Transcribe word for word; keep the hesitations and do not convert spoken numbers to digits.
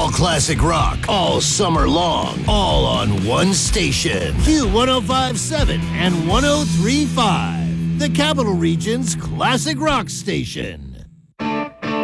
All classic rock, all summer long, all on one station. Q one oh five point seven and one oh three point five, the Capital Region's classic rock station.